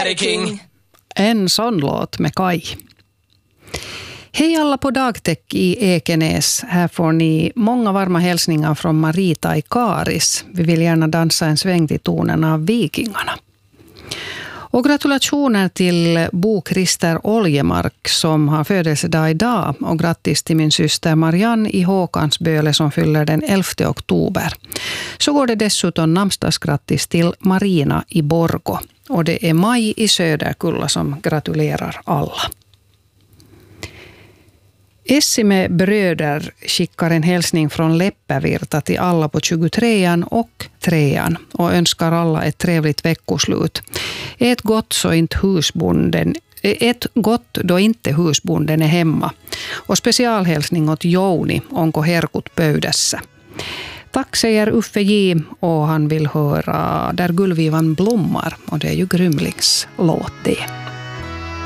Daddy King. En sån låt med Kai. Hej alla på Dagtech i Ekenäs. Här får ni många varma hälsningar från Marita i Karis. Vi vill gärna dansa en sväng till tonen av Vikingarna. Och gratulationer till Bo Christer Oljemark som har födelsedag idag. Och grattis till min syster Marianne i Håkansböle som fyller den 11 oktober. Så går det dessutom namnsdagsgrattis till Marina i Borgo. Och det är Maj i Söderkulla som gratulerar alla. Essi med bröder skickar en hälsning från Leppävirta till alla på 23an och 3an och önskar alla ett trevligt veckoslut. Ät gott då inte husbonden är hemma. Och specialhälsning åt Jouni, onko herkut pöydässä. Tack säger Uffe J och han vill höra Där gullvivan blommar och det är ju Grymlings låt det.